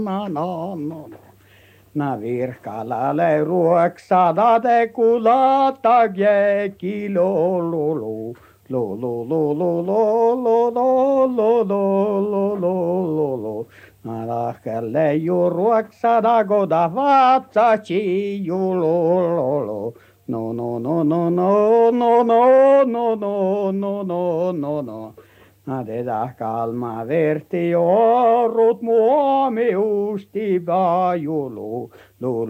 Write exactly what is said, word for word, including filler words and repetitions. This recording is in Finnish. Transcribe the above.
no, no, no, no. Na Virkkalalle ruoksada te kulata jäki lo lo lo lo lo lo lo lo lo lo lo lo lo lo lo na Lahkelle ju ruoksada goda vatsa ju lo lo lo no no no no no no no no no no no no no na teda kalma verti orut muomi usti vajulu lu